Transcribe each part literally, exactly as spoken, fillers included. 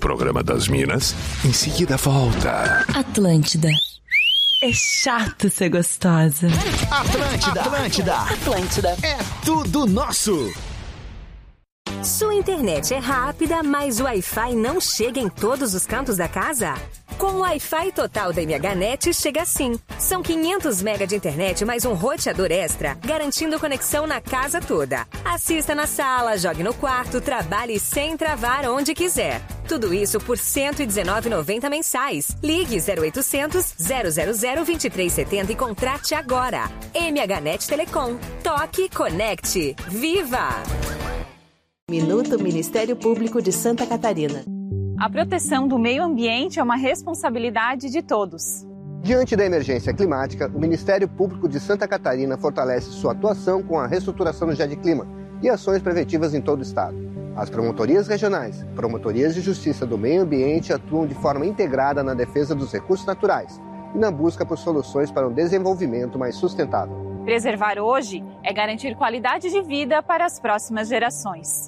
programa das Minas. Em seguida volta. Atlântida. É chato ser gostosa. Atlântida, Atlântida, Atlântida. É tudo nosso. Sua internet é rápida, mas o Wi-Fi não chega em todos os cantos da casa? Com o Wi-Fi total da MHNet chega sim. São quinhentos megas de internet mais um roteador extra, garantindo conexão na casa toda. Assista na sala, jogue no quarto, trabalhe sem travar onde quiser. Tudo isso por cento e dezenove reais e noventa centavos mensais. Ligue zero oitocentos, zero zero zero, vinte e três setenta e contrate agora. MHNet Telecom. Toque, conecte. Viva! Minuto Ministério Público de Santa Catarina. A proteção do meio ambiente é uma responsabilidade de todos. Diante da emergência climática, o Ministério Público de Santa Catarina fortalece sua atuação com a reestruturação do GEDclima e ações preventivas em todo o estado. As promotorias regionais, promotorias de justiça do meio ambiente atuam de forma integrada na defesa dos recursos naturais e na busca por soluções para um desenvolvimento mais sustentável. Preservar hoje é garantir qualidade de vida para as próximas gerações.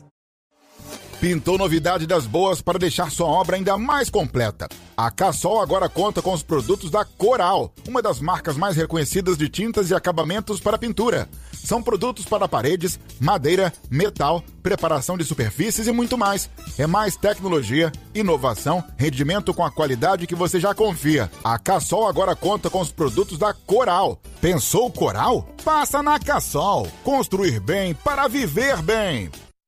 Pintou novidade das boas para deixar sua obra ainda mais completa. A Cassol agora conta com os produtos da Coral, uma das marcas mais reconhecidas de tintas e acabamentos para pintura. São produtos para paredes, madeira, metal, preparação de superfícies e muito mais. É mais tecnologia, inovação, rendimento com a qualidade que você já confia. A Cassol agora conta com os produtos da Coral. Pensou Coral? Passa na Cassol. Construir bem para viver bem.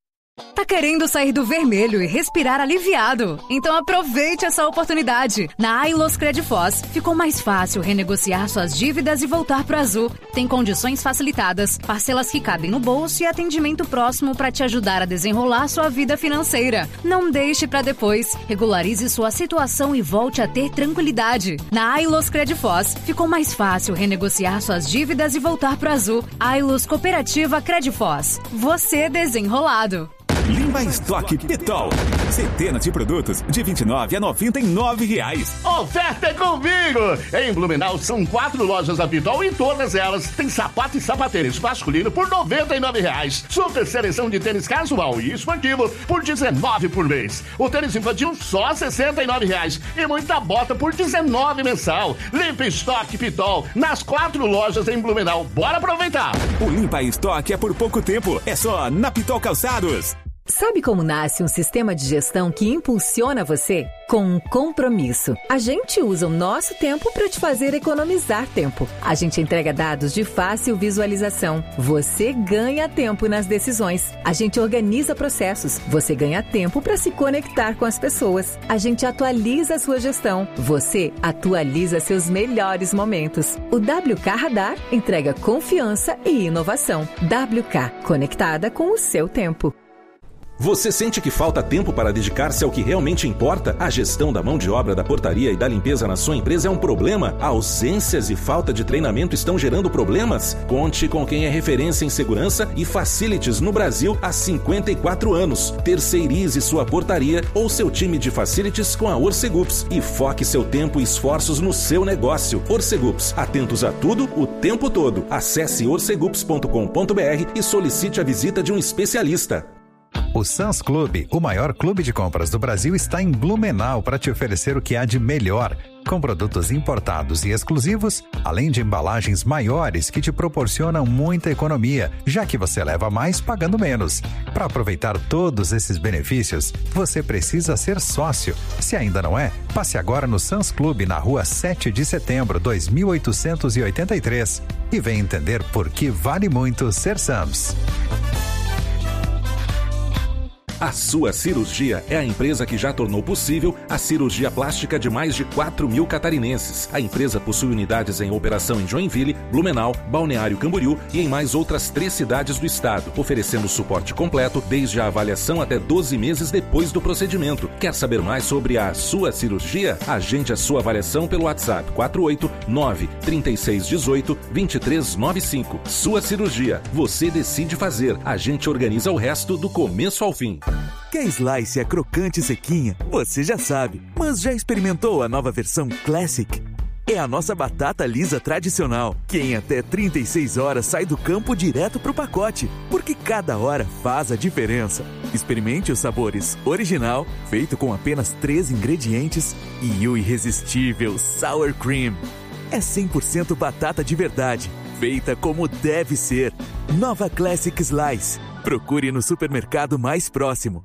Tá querendo sair do vermelho e respirar aliviado? Então aproveite essa oportunidade. Na Ailos Credifós, ficou mais fácil renegociar suas dívidas e voltar pro azul. Tem condições facilitadas, parcelas que cabem no bolso e atendimento próximo para te ajudar a desenrolar sua vida financeira. Não deixe para depois. Regularize sua situação e volte a ter tranquilidade. Na Ailos Credifós, ficou mais fácil renegociar suas dívidas e voltar pro azul. Ailos Cooperativa Credifós. Você desenrolado. Lima Stock Pitol. Centenas de produtos de vinte e nove a noventa e nove reais. Oferta é comigo! Em Blumenau são quatro lojas da Pitol e todas elas têm sapato e sapatênis masculino por noventa e nove reais. Super seleção de tênis casual e esportivo por dezenove por mês. O tênis infantil só sessenta e nove reais. E muita bota por dezenove mensal. Limpa Stock Pitol nas quatro lojas em Blumenau. Bora aproveitar! O Limpa Stock é por pouco tempo. É só na Pitol Calçados. Sabe como nasce um sistema de gestão que impulsiona você? Com um compromisso. A gente usa o nosso tempo para te fazer economizar tempo. A gente entrega dados de fácil visualização. Você ganha tempo nas decisões. A gente organiza processos. Você ganha tempo para se conectar com as pessoas. A gente atualiza a sua gestão. Você atualiza seus melhores momentos. O W K Radar entrega confiança e inovação. W K, conectada com o seu tempo. Você sente que falta tempo para dedicar-se ao que realmente importa? A gestão da mão de obra da portaria e da limpeza na sua empresa é um problema? Ausências e falta de treinamento estão gerando problemas? Conte com quem é referência em segurança e facilities no Brasil há cinquenta e quatro anos. Terceirize sua portaria ou seu time de facilities com a Orcegups e foque seu tempo e esforços no seu negócio. Orcegups, atentos a tudo, o tempo todo. Acesse orcegups ponto com ponto b r e solicite a visita de um especialista. O Sam's Club, o maior clube de compras do Brasil, está em Blumenau para te oferecer o que há de melhor, com produtos importados e exclusivos, além de embalagens maiores que te proporcionam muita economia, já que você leva mais pagando menos. Para aproveitar todos esses benefícios, você precisa ser sócio. Se ainda não é, passe agora no Sam's Club na rua sete de setembro, dois mil oitocentos e oitenta e três e venha entender por que vale muito ser Sam's. A Sua Cirurgia é a empresa que já tornou possível a cirurgia plástica de mais de quatro mil catarinenses. A empresa possui unidades em operação em Joinville, Blumenau, Balneário Camboriú e em mais outras três cidades do estado, oferecendo suporte completo desde a avaliação até doze meses depois do procedimento. Quer saber mais sobre a Sua Cirurgia? Agende a sua avaliação pelo WhatsApp quatro oito nove, três seis um oito, dois três nove cinco. Sua Cirurgia. Você decide fazer. A gente organiza o resto do começo ao fim. Quer slice é crocante e sequinha? Você já sabe, mas já experimentou a nova versão Classic? é a nossa batata lisa tradicional, que em até trinta e seis horas sai do campo direto pro pacote, porque cada hora faz a diferença. Experimente os sabores original, feito com apenas três ingredientes, e o irresistível Sour Cream. É cem por cento batata de verdade, feita como deve ser. Nova Classic Slice. Procure no supermercado mais próximo.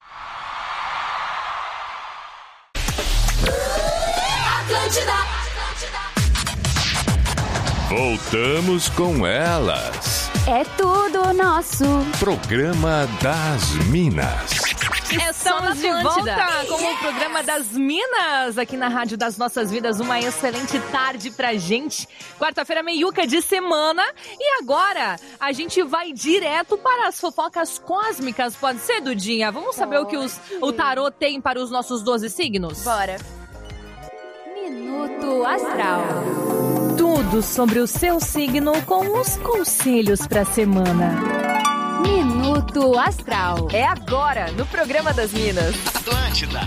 Voltamos com elas. É tudo nosso. Programa das Minas. Estamos de volta com o programa das Minas, aqui na Rádio das Nossas Vidas. Uma excelente tarde pra gente. Quarta-feira, meiuca de semana. E agora, a gente vai direto para as fofocas cósmicas. Pode ser, Dudinha? Vamos saber Pode. o que os, o tarô tem para os nossos doze signos? Bora. Minuto Astral. Tudo sobre o seu signo com os conselhos pra semana. Minuto Astral. É agora, no programa das Minas. Atlântida.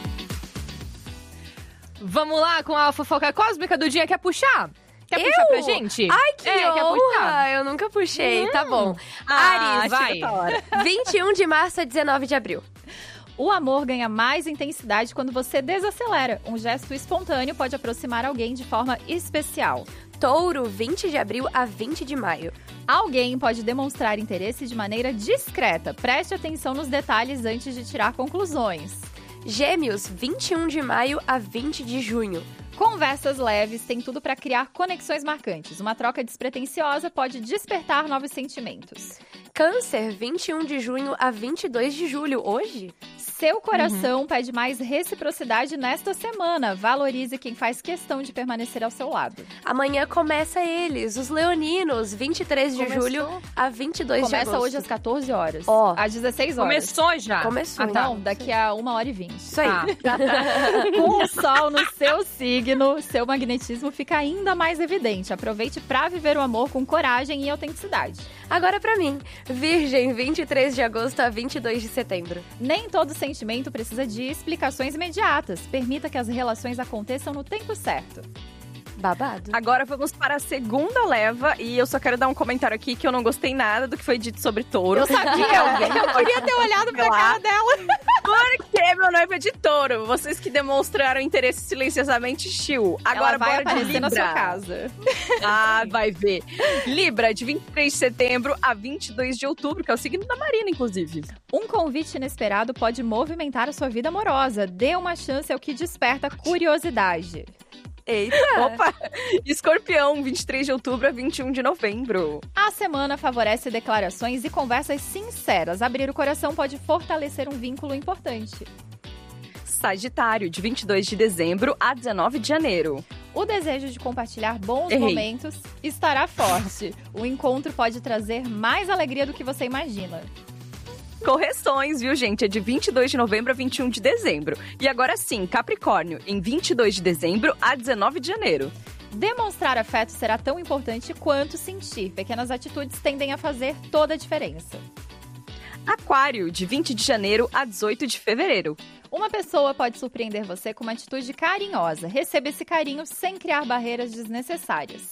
Vamos lá com a fofoca cósmica do dia. Quer puxar? Quer eu? puxar pra gente? Ai, que é, honra! Quer puxar? Eu nunca puxei, hum. tá bom. Ah, Ares, vai. vinte e um de março a dezenove de abril. O amor ganha mais intensidade quando você desacelera. Um gesto espontâneo pode aproximar alguém de forma especial. Touro, vinte de abril a vinte de maio. Alguém pode demonstrar interesse de maneira discreta. Preste atenção nos detalhes antes de tirar conclusões. Gêmeos, vinte e um de maio a vinte de junho. Conversas leves têm tudo para criar conexões marcantes. Uma troca despretensiosa pode despertar novos sentimentos. Câncer, vinte e um de junho a vinte e dois de julho, hoje? Seu coração uhum. pede mais reciprocidade nesta semana. Valorize quem faz questão de permanecer ao seu lado. Amanhã começa eles, os leoninos, vinte e três de Começou. julho a vinte e dois Começa de agosto. hoje às catorze horas. Ó, às dezesseis horas. Começou já? Começou. Ah, não, daqui a uma hora e vinte. Isso aí. Ah. Com o sol no seu signo, seu magnetismo fica ainda mais evidente. Aproveite para viver o amor com coragem e autenticidade. Agora pra mim, Virgem, vinte e três de agosto a vinte e dois de setembro. Nem todo sentimento precisa de explicações imediatas. Permita que as relações aconteçam no tempo certo. Babado. Agora vamos para a segunda leva e eu só quero dar um comentário aqui que eu não gostei nada do que foi dito sobre touro. Eu sabia, eu queria ter olhado pra cara dela. Porque meu noivo é de touro. Vocês que demonstraram interesse silenciosamente, chiu. Agora Ela vai bora aparecer de Libra. na sua casa. Ah, vai ver. Libra, de vinte e três de setembro a vinte e dois de outubro, que é o signo da Marina, inclusive. Um convite inesperado pode movimentar a sua vida amorosa. Dê uma chance ao que desperta curiosidade. Eita! Opa! Escorpião, vinte e três de outubro a vinte e um de novembro. A semana favorece declarações e conversas sinceras. Abrir o coração pode fortalecer um vínculo importante. Sagitário, de vinte e dois de dezembro a dezenove de janeiro. O desejo de compartilhar bons Errei. momentos estará forte. O encontro pode trazer mais alegria do que você imagina. Correções, viu, gente? É de vinte e dois de novembro a vinte e um de dezembro. E agora sim, Capricórnio, em vinte e dois de dezembro a dezenove de janeiro. Demonstrar afeto será tão importante quanto sentir. Pequenas atitudes tendem a fazer toda a diferença. Aquário, de vinte de janeiro a dezoito de fevereiro. Uma pessoa pode surpreender você com uma atitude carinhosa. Receba esse carinho sem criar barreiras desnecessárias.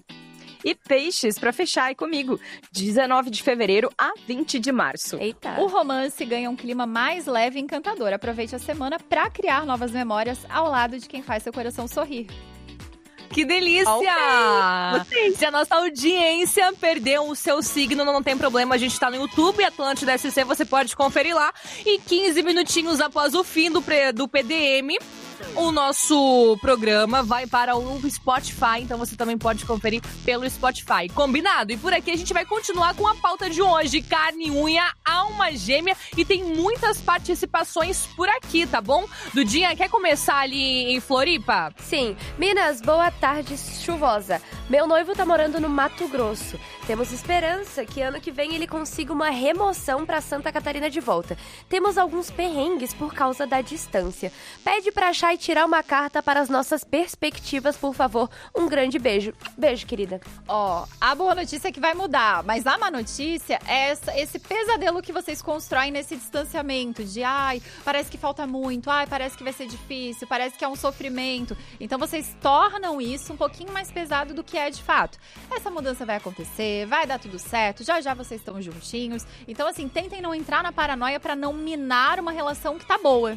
E Peixes, pra fechar aí comigo, dezenove de fevereiro a vinte de março. Eita! O romance ganha um clima mais leve e encantador. Aproveite a semana pra criar novas memórias ao lado de quem faz seu coração sorrir. Que delícia! Okay. Se a nossa audiência perdeu o seu signo, não tem problema, a gente tá no YouTube, Atlântida S C, você pode conferir lá. E quinze minutinhos após o fim do, pre, do P D M, o nosso programa vai para o Spotify, então você também pode conferir pelo Spotify. Combinado? E por aqui a gente vai continuar com a pauta de hoje, carne, unha, alma gêmea, e tem muitas participações por aqui, tá bom? Dudinha, quer começar ali em Floripa? Sim. Minas, boa tarde chuvosa. Meu noivo tá morando no Mato Grosso. Temos esperança que ano que vem ele consiga uma remoção pra Santa Catarina de volta. Temos alguns perrengues por causa da distância. Pede pra Chay tirar uma carta para as nossas perspectivas, por favor. Um grande beijo. Beijo, querida. Ó, a boa notícia é que vai mudar, mas a má notícia é essa, esse pesadelo que vocês constroem nesse distanciamento de ai, parece que falta muito, ai, parece que vai ser difícil, parece que é um sofrimento. Então vocês tornam isso um pouquinho mais pesado do que é de fato. Essa mudança vai acontecer, vai dar tudo certo, já já vocês estão juntinhos. Então assim, tentem não entrar na paranoia pra não minar uma relação que tá boa.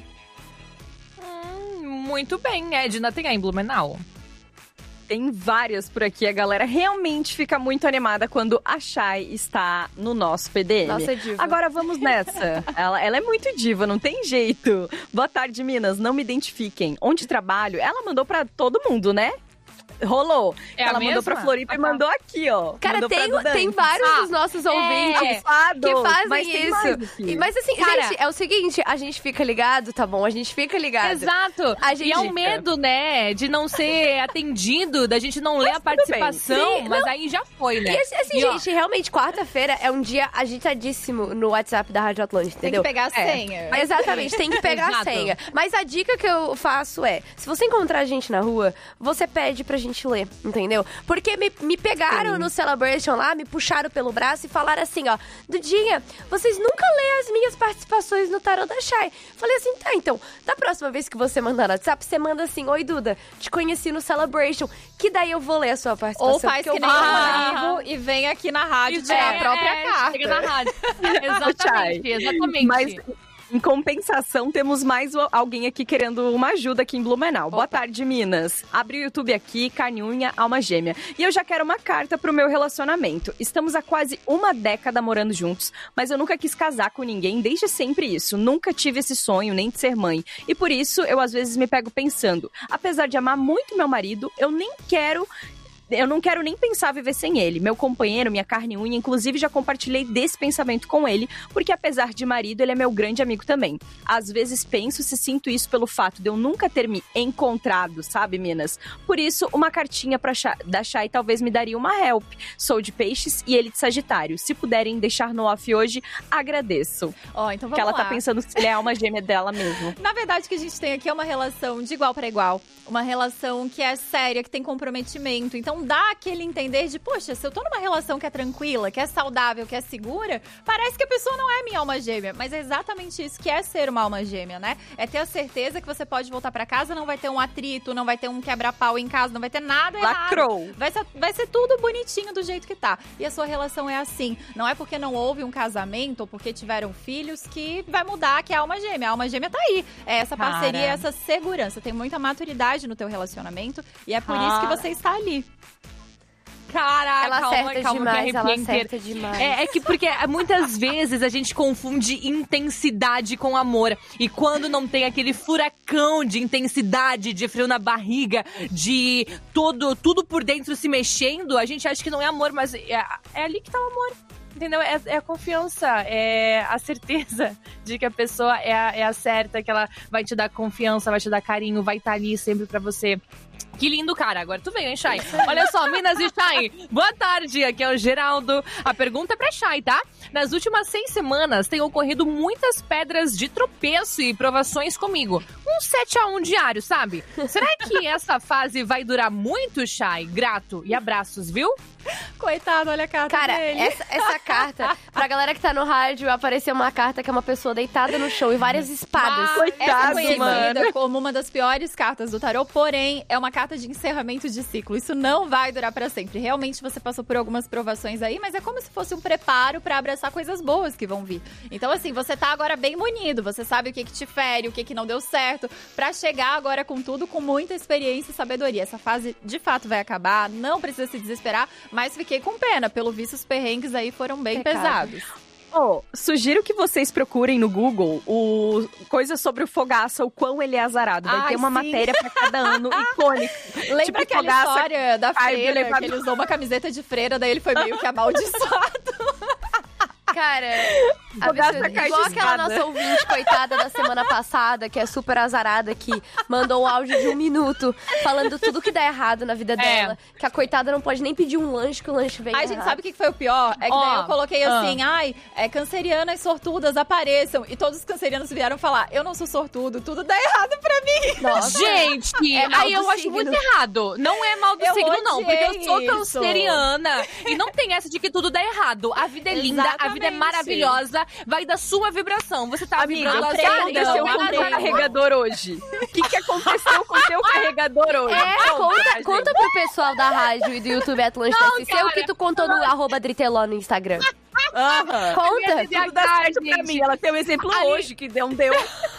Hum, muito bem, Edna, tem aí em Blumenau? Tem várias por aqui. A galera realmente fica muito animada quando a Chay está no nosso P D M. Nossa, diva. Agora vamos nessa. ela, ela é muito diva, não tem jeito. Boa tarde, Minas. Não me identifiquem. Onde trabalho? Ela mandou pra todo mundo, né? Rolou. É ela a mandou mesma? pra Floripa Ah, e tá. mandou aqui, ó. Cara, Mandou tem, pra Dudan. tem vários Ah, dos nossos ouvintes é, que fazem mas tem mais isso. do que E- Mas assim, Cara, gente, é o seguinte, a gente fica ligado, tá bom? A gente fica ligado. Exato. A gente E é um medo, né, de não ser atendido, da gente não ler a tudo bem. participação, Sim, mas não. aí já foi, né? E assim, assim, E, ó, gente, realmente, quarta-feira é um dia agitadíssimo no WhatsApp da Rádio Atlântica, Tem entendeu? que pegar a É. senha. Exatamente, tem que pegar a Exato. senha. Mas a dica que eu faço é, se você encontrar a gente na rua, você pede pra gente ler, entendeu? Porque me, me pegaram Sim. no Celebration lá, me puxaram pelo braço e falaram assim, ó, Dudinha, vocês nunca lêem as minhas participações no Tarot da Chay. Falei assim, tá, então, da próxima vez que você mandar no WhatsApp, você manda assim, oi Duda, te conheci no Celebration, que daí eu vou ler a sua participação. Ou faz porque que eu nem vou o amar. Rodrigo e vem aqui na rádio e tirar é, a própria é, carta. Chega na rádio. Exatamente, Chay. exatamente. Mas, em compensação, temos mais o- alguém aqui querendo uma ajuda aqui em Blumenau. Boa tarde, Minas. Abri o YouTube aqui, carne unha, alma gêmea. E eu já quero uma carta pro meu relacionamento. Estamos há quase uma década morando juntos, mas eu nunca quis casar com ninguém, desde sempre isso. Nunca tive esse sonho, nem de ser mãe. E por isso, eu às vezes me pego pensando, apesar de amar muito meu marido, eu nem quero... Eu não quero nem pensar viver sem ele. Meu companheiro, minha carne e unha, inclusive já compartilhei desse pensamento com ele, porque apesar de marido, ele é meu grande amigo também. Às vezes penso se sinto isso pelo fato de eu nunca ter me encontrado, sabe, Minas? Por isso, uma cartinha pra Chay, da Chay talvez me daria uma help. Sou de peixes e ele de Sagitário. Se puderem deixar no off hoje, agradeço. Ó, então vamos Porque ela lá. tá pensando se ele é a alma gêmea dela mesmo. Na verdade, o que a gente tem aqui é uma relação de igual para igual. Uma relação que é séria, que tem comprometimento. Então dá aquele entender de, poxa, se eu tô numa relação que é tranquila, que é saudável, que é segura, parece que a pessoa não é minha alma gêmea. Mas é exatamente isso que é ser uma alma gêmea, né? É ter a certeza que você pode voltar pra casa, não vai ter um atrito, não vai ter um quebra-pau em casa, não vai ter nada Lacrou. errado. Vai ser, vai ser tudo bonitinho do jeito que tá. E a sua relação é assim. Não é porque não houve um casamento ou porque tiveram filhos que vai mudar que é a alma gêmea. A alma gêmea tá aí. É essa Cara. parceria, essa segurança. Tem muita maturidade no teu relacionamento e é por Cara. isso que você está ali. Caraca, Ela calma, acerta calma, demais, que ela arrepia inteiro. acerta demais. É, é que porque muitas vezes a gente confunde intensidade com amor. E quando não tem aquele furacão de intensidade, de frio na barriga, de todo, tudo por dentro se mexendo, a gente acha que não é amor, mas é, é ali que tá o amor. Entendeu? É, é a confiança, é a certeza de que a pessoa é a, é a certa, que ela vai te dar confiança, vai te dar carinho, vai estar ali sempre pra você. Que lindo, cara. Agora tu veio, hein, Chay? Olha só, Minas e Chay. Boa tarde, aqui é o Geraldo. A pergunta é pra Chay, tá? Nas últimas seis semanas tem ocorrido muitas pedras de tropeço e provações comigo. Um sete a um diário, sabe? Será que essa fase vai durar muito, Chay? Grato e abraços, viu? Coitado, olha a carta Cara, dele. essa, essa carta, pra galera que tá no rádio, apareceu uma carta que é uma pessoa deitada no chão e várias espadas. Essa Coitado, é conhecida mano. como uma das piores cartas do tarô, porém, é uma carta de encerramento de ciclo. Isso não vai durar pra sempre. Realmente você passou por algumas provações aí, mas é como se fosse um preparo pra abraçar coisas boas que vão vir. Então, assim, você tá agora bem munido, você sabe o que que te fere, o que que não deu certo, pra chegar agora com tudo, com muita experiência e sabedoria. Essa fase, de fato, vai acabar, não precisa se desesperar, mas fiquei com pena. Pelo visto, os perrengues aí foram bem Pecado. pesados. Oh, sugiro que vocês procurem no Google o coisa sobre o Fogaça, o quão ele é azarado. Vai Ai, ter uma sim. matéria pra cada ano icônico. Lembra Tipo, aquela Fogaça história da cai do freira, que elevador. ele usou uma camiseta de freira, daí ele foi meio que amaldiçoado. Cara, Vou dar essa absurdo. caixa Igual aquela escada. nossa ouvinte, coitada, da semana passada, que é super azarada, que mandou um áudio de um minuto falando tudo que dá errado na vida dela. Que a coitada não pode nem pedir um lanche, que o lanche vem Ai, errado. gente, sabe o que foi o pior? É que Ó, daí eu coloquei ah. assim, ai, é, cancerianas sortudas apareçam. E todos os cancerianos vieram falar, eu não sou sortudo, tudo dá errado pra mim. Nossa. Gente, É mal aí do eu acho signo. muito errado. Não é mal do Eu signo, não. Porque eu sou odiei isso. canceriana. E não tem essa de que tudo dá errado. A vida é linda, a vida é Exatamente. maravilhosa. Vai da sua vibração. Você tá Amiga, vibrando o a que sua aconteceu vida. com o teu carregador hoje? O que, que aconteceu com o teu carregador hoje? É, conta, conta pro pessoal da rádio e do YouTube Atlântida Não, S C o cara. que tu contou no arroba Driteló no Instagram. Aham. Conta. Tudo dá certo pra mim. Ela tem um exemplo Ali- hoje que deu um deu.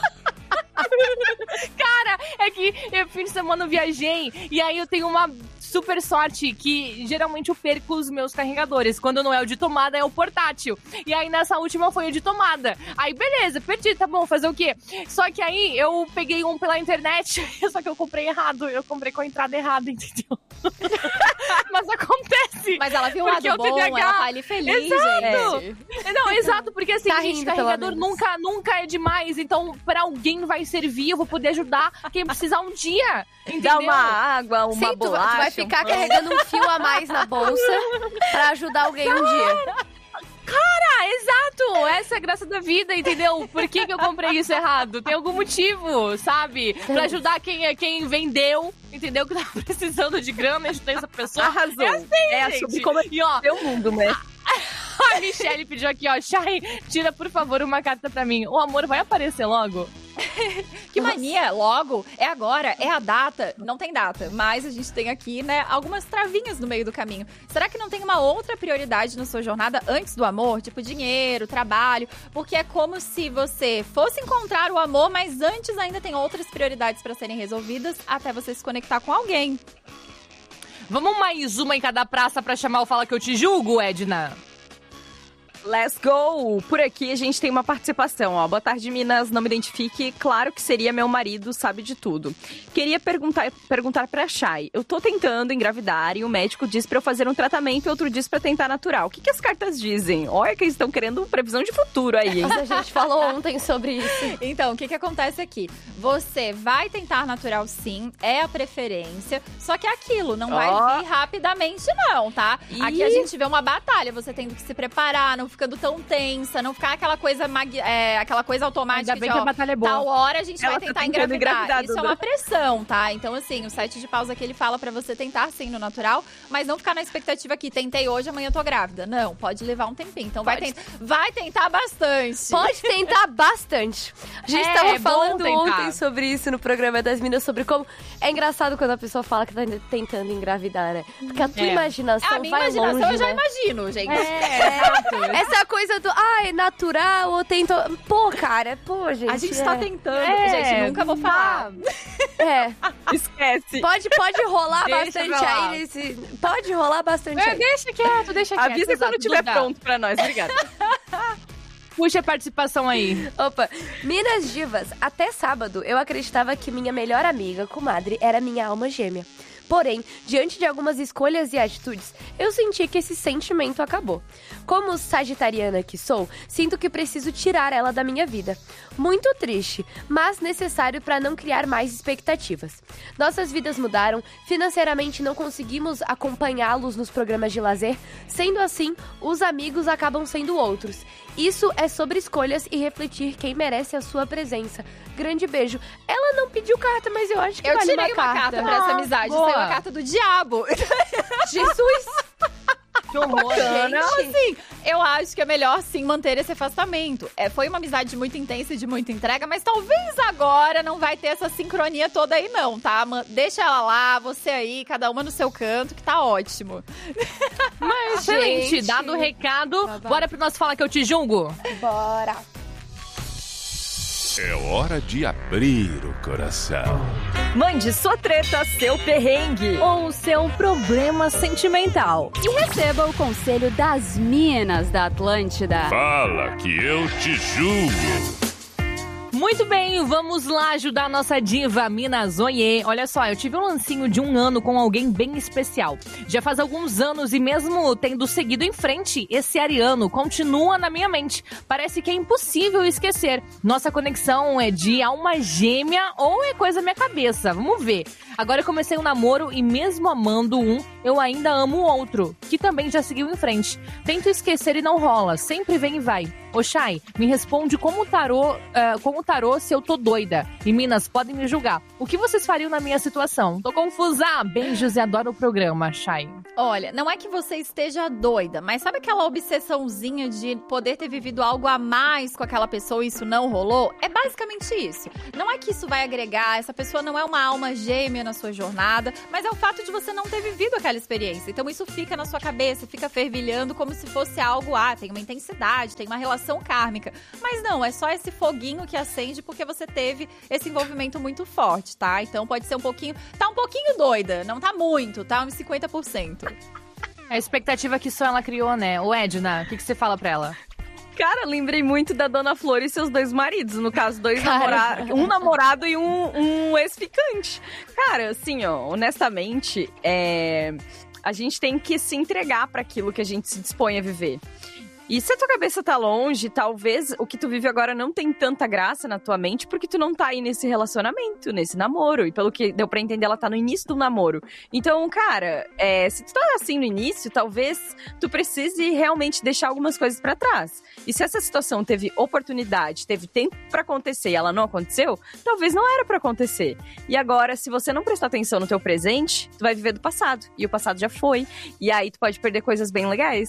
Cara, é que eu, fim de semana eu viajei e aí eu tenho uma super sorte que geralmente eu perco os meus carregadores. Quando não é o de tomada, é o portátil. E aí nessa última foi o de tomada. Aí beleza, perdi, tá bom, fazer o quê? Só que aí eu peguei um pela internet, só que eu comprei errado. Eu comprei com a entrada errada, entendeu? Mas acontece. Mas ela viu um Porque lado o bom, T D A H ela tá ali feliz, Exato. gente. Não, exato, porque assim, Tá gente, rindo, pelo carregador menos. nunca, nunca é demais. Então, pra alguém vai servir, eu vou poder ajudar quem precisar um dia. Entendeu? Dá uma água, uma Sim, tu, tu bolacha. vai ficar um- carregando um fio a mais na bolsa pra ajudar alguém um dia. Cara, exato! Essa é a graça da vida, entendeu? Por que, que eu comprei isso errado? Tem algum motivo, sabe? Pra ajudar quem, quem vendeu, entendeu? Que tá precisando de grana, ajudar essa pessoa. Arrasou. É assim, É, gente. assume como é E ó, Teu mundo, né? a Michelle pediu aqui, ó. Chay, tira, por favor, uma carta pra mim. O amor vai aparecer logo? Que mania, logo, é agora, é a data. Não tem data, mas a gente tem aqui, né, algumas travinhas no meio do caminho. Será que não tem uma outra prioridade na sua jornada antes do amor? Tipo dinheiro, trabalho, porque é como se você fosse encontrar o amor, mas antes ainda tem outras prioridades pra serem resolvidas até você se conectar com alguém. Vamos mais uma em cada praça pra chamar o Fala Que Eu Te Julgo, Edna? Let's go! Por aqui a gente tem uma participação, ó. Boa tarde, Minas. Não me identifique. Claro que seria meu marido, sabe de tudo. Queria perguntar, perguntar pra Chay. Eu tô tentando engravidar e o médico diz pra eu fazer um tratamento e outro diz pra tentar natural. O que, que as cartas dizem? Olha que eles estão querendo previsão de futuro aí, hein? Mas a gente falou ontem sobre isso. Então, o que que acontece aqui? Você vai tentar natural sim, é a preferência, só que é aquilo, não vai Ó. vir rapidamente não, tá? Ih. Aqui a gente vê uma batalha, você tendo que se preparar, não ficando tão tensa, não ficar aquela coisa, mag... é, aquela coisa automática Ainda bem de, que ó, a batalha é boa. tal hora a gente Ela vai tá tentar tentando engravidar. engravidar, Isso é Duda. uma pressão, tá? Então, assim, o sete de paus aqui, ele fala pra você tentar sim no natural, mas não ficar na expectativa que tentei hoje, amanhã eu tô grávida. Não, pode levar um tempinho. Então vai, Pode. tent... vai tentar bastante. Pode tentar bastante. A gente É, tava é bom falando tentar. ontem sobre isso no programa das Minas, sobre como é engraçado quando a pessoa fala que tá tentando engravidar, né? Porque a tua É. imaginação A minha vai imaginação longe, eu já né? imagino, gente. É, essa coisa do, ah, é natural ou tento... Pô, cara, pô, gente. A gente é. tá tentando. É, gente, nunca vou falar. É. Esquece. Pode, pode rolar Deixa bastante pra lá. aí nesse... Pode rolar bastante É, aí. deixa quieto, deixa quieto. Avisa exato, quando tiver Duda. pronto pra nós. Obrigada. Puxa a participação aí. Opa, Minas Divas, até sábado eu acreditava que minha melhor amiga, comadre, era minha alma gêmea. Porém, diante de algumas escolhas e atitudes, eu senti que esse sentimento acabou. Como sagitariana que sou, sinto que preciso tirar ela da minha vida. Muito triste, mas necessário para não criar mais expectativas. Nossas vidas mudaram, financeiramente não conseguimos acompanhá-los nos programas de lazer, sendo assim, os amigos acabam sendo outros. Isso é sobre escolhas e refletir quem merece a sua presença. Grande beijo. Ela não pediu carta, mas eu acho que Eu vale tirei uma uma carta, carta. pra essa Ah, amizade. boa. Saiu a carta do diabo. Jesus! Que horror. Gente. Então, assim, eu acho que é melhor sim manter esse afastamento. É, foi uma amizade muito intensa e de muita entrega, mas talvez agora não vai ter essa sincronia toda aí, não, tá? Ma- Deixa ela lá, você aí, cada uma no seu canto, que tá ótimo. Mas, excelente, Gente. dado o recado, Tá bom. bora pro nosso Fala Que Eu Te Julgo? Bora! É hora de abrir o coração. Mande sua treta, seu perrengue. Ou seu problema sentimental. E receba o conselho das Minas da Atlântida. Fala Que Eu Te Julgo. Muito bem, vamos lá ajudar a nossa diva, Mina Zoiê. Olha só, eu tive um lancinho de um ano com alguém bem especial. Já faz alguns anos e mesmo tendo seguido em frente, esse ariano continua na minha mente. Parece que é impossível esquecer. Nossa conexão é de alma gêmea ou é coisa da minha cabeça? Vamos ver. Agora eu comecei um namoro e mesmo amando um, eu ainda amo o outro, que também já seguiu em frente. Tento esquecer e não rola, sempre vem e vai. Ô Chay, me responde como o tarô, uh, como o tarô se eu tô doida. E Minas, podem me julgar. O que vocês fariam na minha situação? Tô confusa. Beijos e adoro o programa, Chay. Olha, não é que você esteja doida, mas sabe aquela obsessãozinha de poder ter vivido algo a mais com aquela pessoa e isso não rolou? É basicamente isso. Não é que isso vai agregar, essa pessoa não é uma alma gêmea na sua jornada, mas é o fato de você não ter vivido aquela experiência. Então isso fica na sua cabeça, fica fervilhando como se fosse algo, ah, tem uma intensidade, tem uma relação kármica. Mas não, é só esse foguinho que acende porque você teve esse envolvimento muito forte, tá? Então pode ser um pouquinho, tá um pouquinho doida, não tá muito, tá uns cinquenta por cento. A expectativa que só ela criou, né? Ô Edna, o que, que você fala pra ela? Cara, lembrei muito da Dona Flor e seus dois maridos. No caso, dois namorados, um namorado e um, um ex-ficante. Cara, assim, ó, honestamente, é... a gente tem que se entregar pra aquilo que a gente se dispõe a viver. E se a tua cabeça tá longe, talvez o que tu vive agora não tem tanta graça na tua mente, porque tu não tá aí nesse relacionamento, nesse namoro. E pelo que deu pra entender, ela tá no início do namoro. Então, cara, é, se tu tá assim no início, talvez tu precise realmente deixar algumas coisas pra trás. E se essa situação teve oportunidade, teve tempo pra acontecer e ela não aconteceu, talvez não era pra acontecer. E agora, se você não prestar atenção no teu presente, tu vai viver do passado. E o passado já foi. E aí tu pode perder coisas bem legais.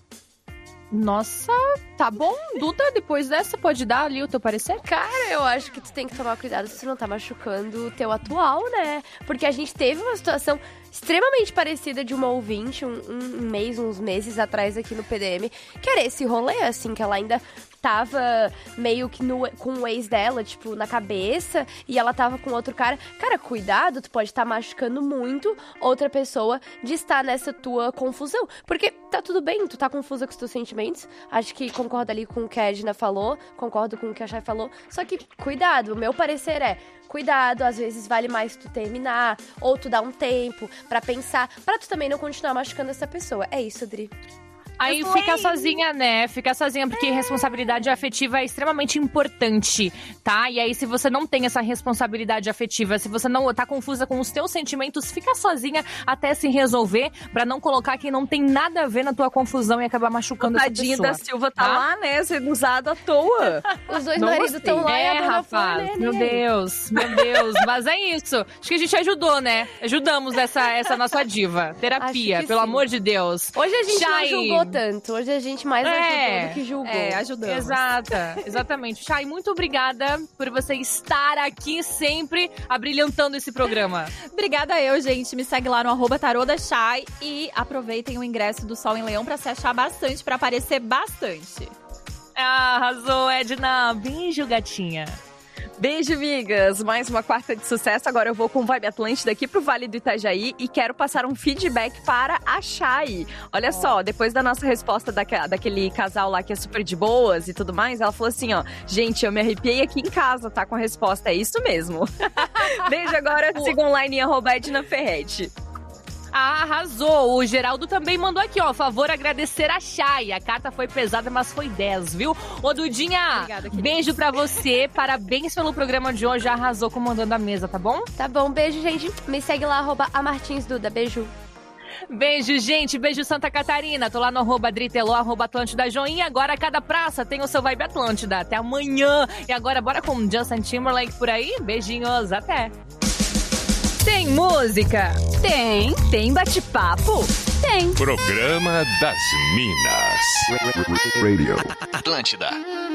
Nossa, tá bom. Duda, depois dessa, pode dar ali o teu parecer? Cara, eu acho que tu tem que tomar cuidado se tu não tá machucando o teu atual, né? Porque a gente teve uma situação extremamente parecida de uma ouvinte um, um mês, uns meses atrás aqui no P D M, que era esse rolê, assim, que ela ainda tava meio que no, com o ex dela, tipo, na cabeça, e ela tava com outro cara. Cara, cuidado, tu pode estar tá machucando muito outra pessoa de estar nessa tua confusão. Porque tá tudo bem, tu tá confusa com os teus sentimentos. Acho que concordo ali com o que a Edna falou, concordo com o que a Chay falou. Só que, cuidado, o meu parecer é, cuidado, às vezes vale mais tu terminar, ou tu dar um tempo pra pensar, pra tu também não continuar machucando essa pessoa. É isso, Dri. Aí fica sozinha, né? Fica sozinha, porque é. responsabilidade afetiva é extremamente importante, tá? E aí, se você não tem essa responsabilidade afetiva, se você não tá confusa com os teus sentimentos, fica sozinha até se resolver, pra não colocar quem não tem nada a ver na tua confusão e acabar machucando essa pessoa. Tadinha da Silva tá, tá lá, né? Sendo usado à toa. Os dois maridos estão lá é, e a rapaz, Flor, né, meu Deus, meu Deus. Mas é isso. Acho que a gente ajudou, né? Ajudamos essa, essa nossa diva. Terapia, pelo sim. amor de Deus. Hoje a gente Chay... não julgou tanto. Hoje a gente mais é, ajudou do que julgou. É, ajudamos. Exata, exatamente. Chay, muito obrigada por você estar aqui sempre abrilhantando esse programa. Obrigada eu, gente. Me segue lá no arroba tarô da Chay e aproveitem o ingresso do Sol em Leão pra se achar bastante, pra aparecer bastante. Ah, arrasou, Edna. Beijo, gatinha. Beijo, amigas! Mais uma quarta de sucesso. Agora eu vou com Vibe Atlântida aqui pro Vale do Itajaí e quero passar um feedback para a Chay. Olha oh. só, depois da nossa resposta daquele, daquele casal lá que é super de boas e tudo mais, ela falou assim, ó, gente, eu me arrepiei aqui em casa, tá com a resposta, é isso mesmo. Beijo agora, siga online em arroba Edna Ferretti. Ah, arrasou! O Geraldo também mandou aqui, ó, favor agradecer a Chay. A carta foi pesada, mas foi dez, viu? Ô, Dudinha, obrigada, beijo pra você. Parabéns pelo programa de hoje. Arrasou comandando a mesa, tá bom? Tá bom, beijo, gente. Me segue lá, arroba amartinsduda. Beijo. Beijo, gente. Beijo, Santa Catarina. Tô lá no arroba Dritelô, arroba Atlântida Joinha. Agora, cada praça tem o seu Vibe Atlântida. Até amanhã. E agora, bora com Justin Timberlake por aí. Beijinhos, até. Tem música? Tem. Tem bate-papo? Tem. Programa das Minas. Radio Atlântida.